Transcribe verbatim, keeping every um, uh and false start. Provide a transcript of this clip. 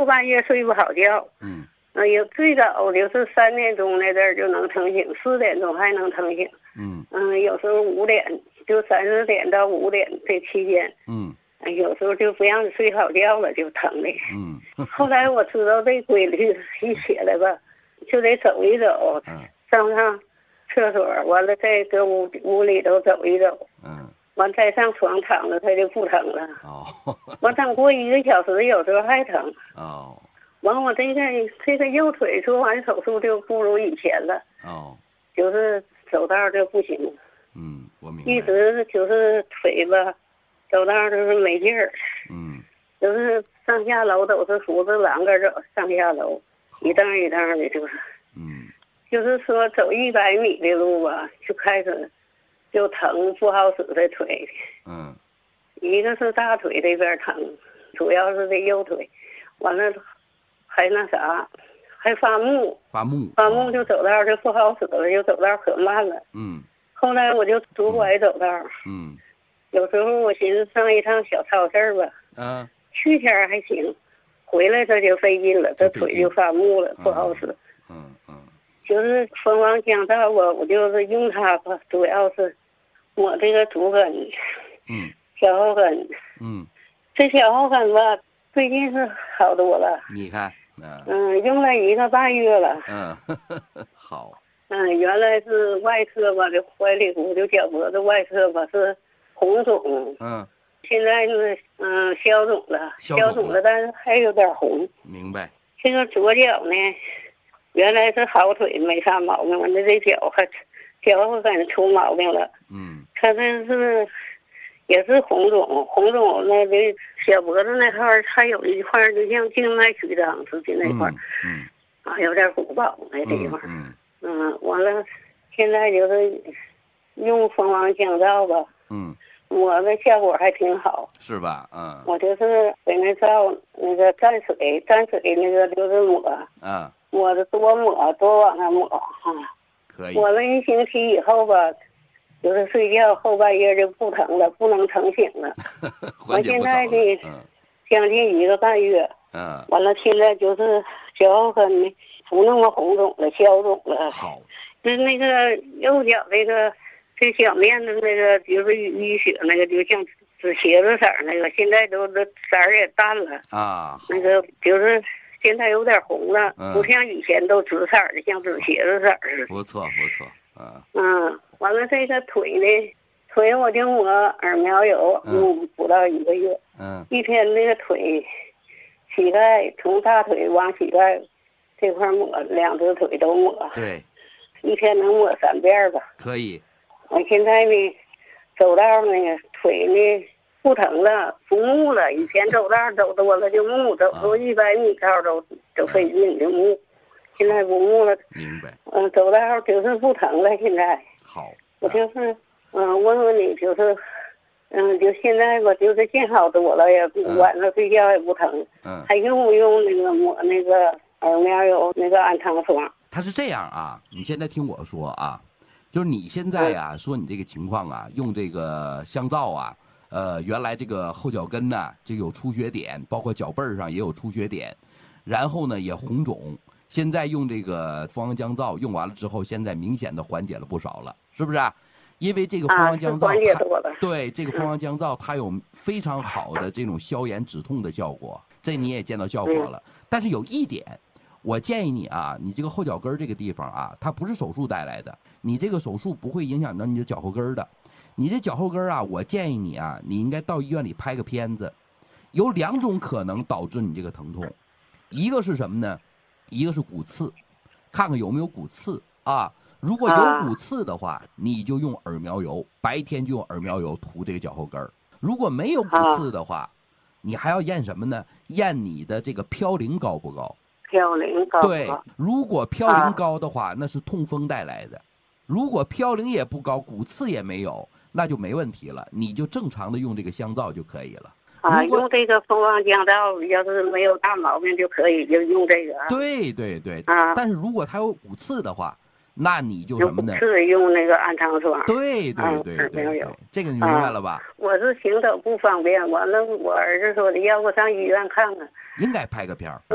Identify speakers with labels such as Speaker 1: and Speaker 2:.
Speaker 1: 半夜睡不好觉。
Speaker 2: 嗯。
Speaker 1: 嗯，有最早就是三点钟那阵儿就能成醒，四点钟还能成醒。
Speaker 2: 嗯。
Speaker 1: 嗯，有时候五点就三四点到五点这期间。
Speaker 2: 嗯。
Speaker 1: 有时候就不让你睡好觉了，就疼的。
Speaker 2: 嗯。
Speaker 1: 后来我知道这规律，一起来吧，就得走一走，
Speaker 2: 嗯。
Speaker 1: 上上厕所，完了再搁屋屋里头走一走。
Speaker 2: 嗯。
Speaker 1: 完再上床躺着，它就不疼了。
Speaker 2: 哦。
Speaker 1: 完等过一个小时，有时候还疼。
Speaker 2: 哦。
Speaker 1: 完我这个这个右腿做完手术就不如以前了。
Speaker 2: 哦。
Speaker 1: 就是走道就不行。
Speaker 2: 嗯，我明白。
Speaker 1: 一直就是腿吧，走道就是没劲儿。
Speaker 2: 嗯。
Speaker 1: 就是上下楼都是扶着栏杆走，上下楼一蹬一蹬的，就是。
Speaker 2: 嗯。
Speaker 1: 就是说走一百米的路吧，就开始就疼，不好使的腿。
Speaker 2: 嗯。
Speaker 1: 一个是大腿这边疼，主要是这右腿，完了还那啥，还发木。
Speaker 2: 发木。
Speaker 1: 发木就走道就不好使了，就走道可慢了。
Speaker 2: 嗯。
Speaker 1: 后来我就拄拐走道。
Speaker 2: 嗯。
Speaker 1: 有时候我寻思上一趟小超市吧。
Speaker 2: 嗯。
Speaker 1: 去天还行，回来这就费劲了，这腿就发木了，不好使。
Speaker 2: 嗯嗯。
Speaker 1: 就是蜂王降噪吧，我就是用它吧，主要是我这个足跟。
Speaker 2: 嗯。
Speaker 1: 小后跟。
Speaker 2: 嗯。
Speaker 1: 这小后跟吧，最近是好多了。
Speaker 2: 你看。嗯。
Speaker 1: 嗯，用了一个半月了。
Speaker 2: 嗯。好。
Speaker 1: 嗯，原来是外侧吧，这怀里骨就脚脖子外侧吧是红肿。
Speaker 2: 嗯。
Speaker 1: 现在是嗯消肿了，消肿了，但是还有点红。
Speaker 2: 明白。
Speaker 1: 这个左脚呢，原来是好腿没啥毛病，完了这脚还脚后跟出毛病了。
Speaker 2: 嗯。
Speaker 1: 他这是也是红肿，红肿那这小脖子那块儿还有一块就像静脉曲张似的那块儿。
Speaker 2: 嗯。
Speaker 1: 啊，有点鼓包那地方。
Speaker 2: 嗯。
Speaker 1: 嗯，完了，现在就是用蜂王降噪吧。
Speaker 2: 嗯。
Speaker 1: 抹的效果还挺好。
Speaker 2: 是吧？嗯。
Speaker 1: 我就是给那皂那个蘸水，蘸水那个就是抹。
Speaker 2: 嗯。
Speaker 1: 抹的多抹多往上抹啊。
Speaker 2: 可以。
Speaker 1: 抹了一星期以后吧，就是睡觉后半夜就不疼了，不能成醒了。我现在的将近一个半月。
Speaker 2: 嗯。
Speaker 1: 完了，现在就是脚后跟呢不那么红肿了，消肿了。
Speaker 2: 好。
Speaker 1: 就是那个右脚这个这脚面的那个，就是淤血那个，就像紫茄子色那个，现在都都色儿也淡了
Speaker 2: 啊。
Speaker 1: 那个就是现在有点红了，
Speaker 2: 嗯、
Speaker 1: 不像以前都紫色的，像紫茄子色儿。
Speaker 2: 不错不错。嗯。
Speaker 1: 嗯，完了这个腿呢，腿我就抹耳苗油，嗯，不到一个月。
Speaker 2: 嗯。
Speaker 1: 一天那个腿，膝盖从大腿往膝盖这块抹，两只腿都抹。
Speaker 2: 对。
Speaker 1: 一天能抹三遍吧？
Speaker 2: 可以。
Speaker 1: 我现在呢，走道呢，腿呢不疼了，不木了。以前走道走多了就木，走出一百米道都都费劲就木，现在不木了。
Speaker 2: 明白。
Speaker 1: 嗯，走道就是不疼了。现在。
Speaker 2: 好。
Speaker 1: 我就是嗯问问你，就是嗯，就现在吧，就是见好多了，也晚上睡觉也不疼。
Speaker 2: 嗯。
Speaker 1: 还用不用那个抹那个耳苗油那个安糖霜？
Speaker 2: 他是这样啊，你现在听我说啊，就是你现在呀、啊、说你这个情况啊，用这个香皂啊，呃，原来这个后脚跟呢就有出血点，包括脚背上也有出血点，然后呢也红肿。现在用这个蜂王降噪用完了之后，现在明显的缓解了不少了，是不是、啊？因为这个蜂王降噪、啊，对这个蜂王降噪，它有非常好的这种消炎止痛的效果，这你也见到效果了。但是有一点。我建议你啊，你这个后脚跟这个地方啊，它不是手术带来的，你这个手术不会影响到你的脚后跟的。你这脚后跟啊，我建议你啊，你应该到医院里拍个片子。有两种可能导致你这个疼痛，一个是什么呢？一个是骨刺，看看有没有骨刺啊。如果有骨刺的话，你就用耳苗油，白天就用耳苗油涂这个脚后跟。如果没有骨刺的话，你还要验什么呢？验你的这个嘌呤高不高？
Speaker 1: 嘌呤高。
Speaker 2: 对，如果嘌呤高的话，啊、那是痛风带来的；如果嘌呤也不高，骨刺也没有，那就没问题了，你就正常的用这个香皂就可以了。
Speaker 1: 啊，用这个蜂王降噪，要是没有大毛病就可以，就用这个。
Speaker 2: 对对对。
Speaker 1: 啊，
Speaker 2: 但是如果它有骨刺的话，那你就什么呢？
Speaker 1: 是用那个安糖霜。
Speaker 2: 对对对对对，
Speaker 1: 嗯、
Speaker 2: 这个你明白了吧？
Speaker 1: 啊、我是行走不方便，完了我儿子说的，要不上医院看看。
Speaker 2: 应该拍个片儿。